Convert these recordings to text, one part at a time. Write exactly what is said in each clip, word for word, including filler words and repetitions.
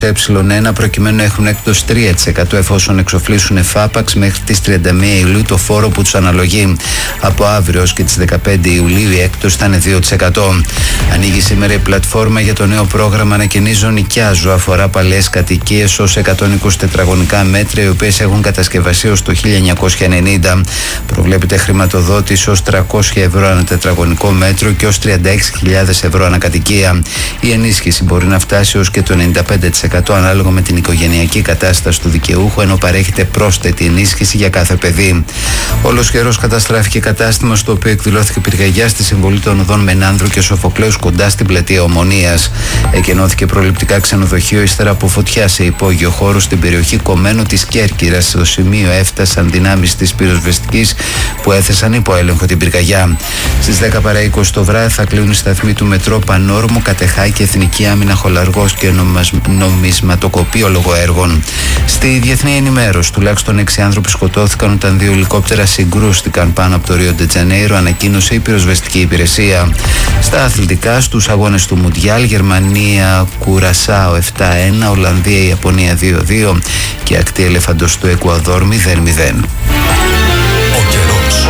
Ε1 προκειμένου να έχουν έκπτωση τρία τοις εκατό εφόσον εξοφλήσουν εφάπαξ μέχρι τις τριάντα μία Ιουλίου το φόρο που τους αναλογεί. Από αύριο ως και τις δεκαπέντε Ιουλίου η έκπτωση θα είναι δύο τοις εκατό. Ανοίγει σήμερα η πλατφόρμα για το νέο πρόγραμμα Ανακαινίζω Νοικιάζω. Αφορά παλαιές κατοικίες ως εκατόν είκοσι τετραγωνικά μέτρα, οι οποίες έχουν κατασκευαστεί ως το χίλια εννιακόσια ενενήντα. Προβλέπεται χρηματοδότηση ως τριακόσια ευρώ ανά τετραγωνικό μέτρο και ως τριάντα έξι χιλιάδες ευρώ ανά κατοικία. Η ενίσχυση μπορεί να φτάσει ως και το ενενήντα πέντε τοις εκατό ανάλογα με την οικογενειακή κατάσταση του δικαιούχου, ενώ παρέχεται πρόσθετη ενίσχυση για κάθε παιδί. Ολοσχερός καταστράφηκε κατάστημα στο οποίο εκδηλώθηκε πυρκαγιά στη συμβολή των οδών Μενάνδρου και Σοφοκλέους κοντά στην πλατεία Ομονίας. Εκενώθηκε προληπτικά ξενοδοχείο ύστερα από φωτιά σε υπόγειο χώρο στην περιοχή Κομμένου της Κέρκυρας. Στο σημείο έφτασαν δυνάμεις της πυροσβεστικής που έθεσαν υπό έλεγχο την πυρκαγιά. Στις δέκα παρά είκοσι το βράδυ θα κλείνουν οι σταθμοί του μετρό Πανόρμου, Κατεχάκη, Εθνική Άμυνα, Χολαργός και νομισματοκοπείο λόγω έργων. Στη διεθνή ενημέρωση, τουλάχιστον έξι άνθρωποι σκοτώθηκαν όταν δύο ελικόπτερα συγκρούστηκαν πάνω από το Ρίο ντε Τζανέιρο, ανακοίνωσε η πυροσβεστική υπηρεσία. Στα αθλητικά, στους αγώνες του Μουντιάλ, Γερμανία, Κουρασάο επτά ένα, Ολλανδία, Ιαπωνία δύο δύο και ακτή ελεφαντος του Εκουαδόρ μηδέν μηδέν. Ο καιρός.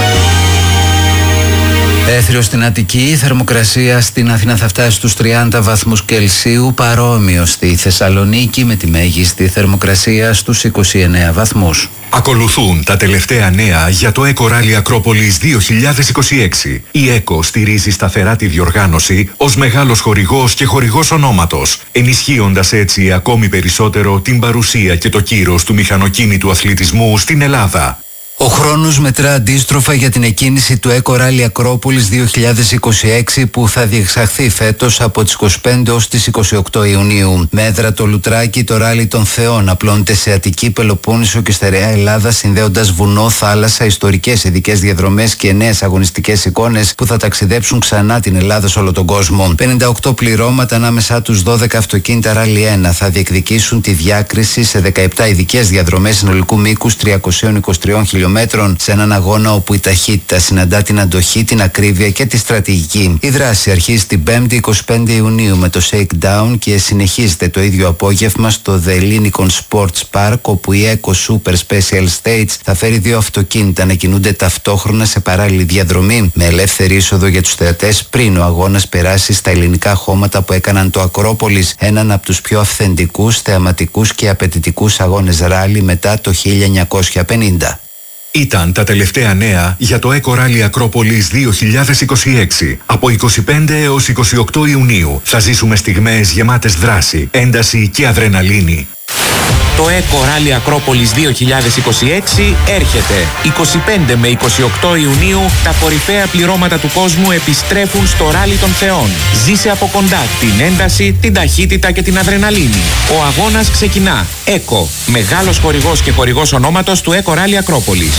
Έθριο στην Αττική, η θερμοκρασία στην Αθήνα θα φτάσει στους τριάντα βαθμούς Κελσίου, παρόμοιο στη Θεσσαλονίκη με τη μέγιστη θερμοκρασία στους είκοσι εννέα βαθμούς. Ακολουθούν τα τελευταία νέα για το Eco Rally Ακρόπολης δύο χιλιάδες είκοσι έξι. Η Eco στηρίζει σταθερά τη διοργάνωση ως μεγάλος χορηγός και χορηγός ονόματος, ενισχύοντας έτσι ακόμη περισσότερο την παρουσία και το κύρος του μηχανοκίνητου αθλητισμού στην Ελλάδα. Ο χρόνος μετρά αντίστροφα για την εκκίνηση του Eco Rally Ακρόπολης δύο χιλιάδες είκοσι έξι που θα διεξαχθεί φέτος από τις είκοσι πέντε ως τις είκοσι οκτώ Ιουνίου. Με έδρα το Λουτράκι, το Ράλι των Θεών απλώνεται σε Αττική, Πελοπόννησο και στερεά Ελλάδα, συνδέοντας βουνό, θάλασσα, ιστορικές ειδικές διαδρομές και νέες αγωνιστικές εικόνες που θα ταξιδέψουν ξανά την Ελλάδα σε όλο τον κόσμο. πενήντα οκτώ πληρώματα ανάμεσά τους δώδεκα αυτοκίνητα Ράλι ένα θα διεκδικήσουν τη διάκριση σε δεκαεπτά ειδικές διαδρομές συνολικού μήκους τριακόσια είκοσι τρία χιλιόμετρων. Μέτρων σε έναν αγώνα όπου η ταχύτητα συναντά την αντοχή, την ακρίβεια και τη στρατηγική. Η δράση αρχίζει την πέμπτη εικοστή πέμπτη Ιουνίου με το Shakedown και συνεχίζεται το ίδιο απόγευμα στο The Lincoln Sports Park, όπου η Eco Super Special Stage θα φέρει δύο αυτοκίνητα να κινούνται ταυτόχρονα σε παράλληλη διαδρομή με ελεύθερη είσοδο για τους θεατές πριν ο αγώνας περάσει στα ελληνικά χώματα που έκαναν το Ακρόπολης, έναν από τους πιο αυθεντικούς, θεαματικούς και απαιτητικούς αγώνες ράλι μετά το χίλια εννιακόσια πενήντα. Ήταν τα τελευταία νέα για το Eco Rally Ακρόπολης δύο χιλιάδες είκοσι έξι. Από εικοστή πέμπτη έως εικοστή όγδοη Ιουνίου θα ζήσουμε στιγμές γεμάτες δράση, ένταση και αδρεναλίνη. Το Eco Rally Ακρόπολης δύο χιλιάδες είκοσι έξι έρχεται. εικοστή πέμπτη με εικοστή όγδοη Ιουνίου τα κορυφαία πληρώματα του κόσμου επιστρέφουν στο Ράλι των Θεών. Ζήσε από κοντά την ένταση, την ταχύτητα και την αδρεναλίνη. Ο αγώνας ξεκινά. Eco, μεγάλος χορηγός και χορηγός ονόματος του Eco Rally Ακρόπολης.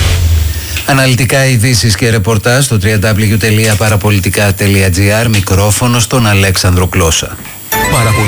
Αναλυτικά ειδήσεις και ρεπορτάζ στο double-u double-u double-u τελεία παραπολιτικά τελεία τζι άρ. Μικρόφωνο στον Αλέξανδρο Κλώσσα.